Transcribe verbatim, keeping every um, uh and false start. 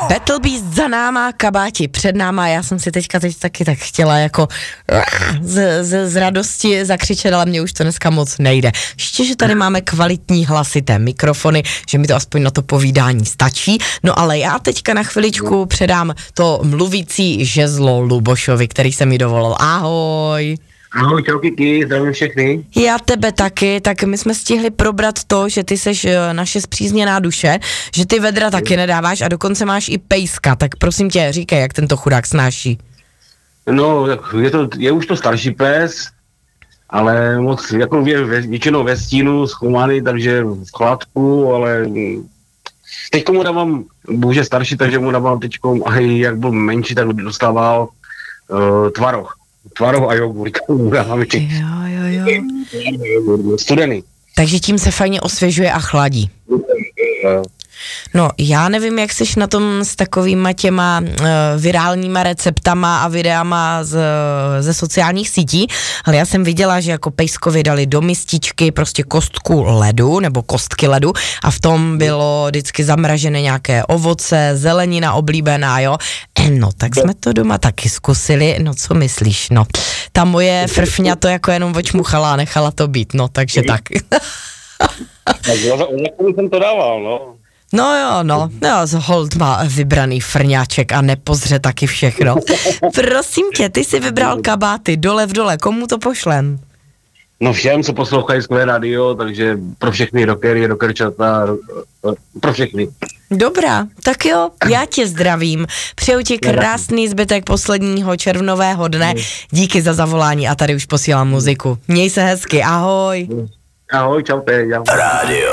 Battle Beast za náma, kabáti před náma, já jsem si teďka teď taky tak chtěla jako z, z, z radosti zakřičet, ale mě už to dneska moc nejde. Ještě, že tady máme kvalitní hlasité mikrofony, že mi to aspoň na to povídání stačí, no ale já teďka na chviličku předám to mluvící žezlo Lubošovi, který se mi dovolil. Ahoj. Ahoj, čau Kiki, zdravím všechny. Já tebe taky, tak my jsme stihli probrat to, že ty seš naše spřízněná duše, že ty vedra taky nedáváš a dokonce máš i pejska, tak prosím tě, říkej, jak tento chudák snáší. No, je, to, je už to starší pes, ale moc, jako je většinou ve stínu, schovaný, takže v chladku, ale teďko mu dávám, bože starší, takže mu dávám teďko, a jak byl menší, tak dostával uh, tvaroh. Tvaroh a jogurt. Jo, jo, jo. Studený. Takže tím se fajně osvěžuje a chladí. No, já nevím, jak seš na tom s takovýma těma uh, virálníma receptama a videama z, ze sociálních sítí, ale já jsem viděla, že jako pejskovi dali do mističky prostě kostku ledu, nebo kostky ledu a v tom bylo vždycky zamražené nějaké ovoce, zelenina oblíbená, jo. No, tak jsme to doma taky zkusili, no co myslíš, no. Ta moje frfňa to jako jenom očmuchala a nechala to být, no, takže tak. Tak jsem to dával, no. No jo, no, no, hold má vybraný frňáček a nepozře taky všechno. Prosím tě, ty jsi vybral kabáty, dole v dole, komu to pošlem? No všem, co poslouchají Skvělé rádio, takže pro všechny rockery, rockerčata, pro všechny. Dobrá, tak jo, já tě zdravím, přeju ti krásný zbytek posledního červnového dne, díky za zavolání a tady už posílám muziku. Měj se hezky, ahoj. Ahoj, čau, teď. Radio